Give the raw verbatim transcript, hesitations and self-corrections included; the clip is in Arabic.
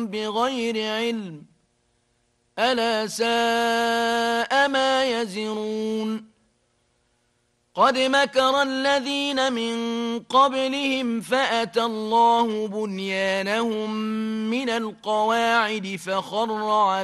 بغير علم ألا ساء ما يزرون قد مكر الذين من قبلهم فأتى الله بنيانهم من القواعد فخر عليهم